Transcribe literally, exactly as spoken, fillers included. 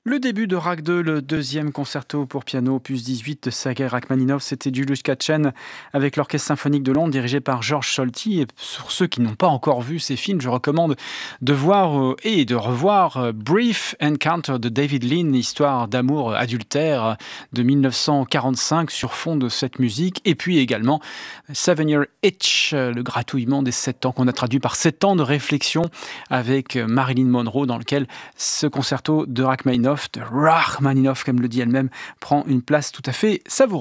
Le début de Rach deux, le deuxième concerto pour piano opus dix-huit de Sergei Rachmaninov, c'était Julius Katchen avec l'Orchestre symphonique de Londres dirigé par Georges Solti. Et pour ceux qui n'ont pas encore vu ces films, je recommande de voir euh, et de revoir euh, Brief Encounter de David Lean, histoire d'amour adultère de mille neuf cent quarante-cinq sur fond de cette musique. Et puis également Seven Year Itch, euh, le gratouillement des sept ans qu'on a traduit par sept ans de réflexion avec euh, Marilyn Monroe, dans lequel ce concerto de Rachmaninov, de Rachmaninov, comme le dit elle-même, prend une place tout à fait savoureuse.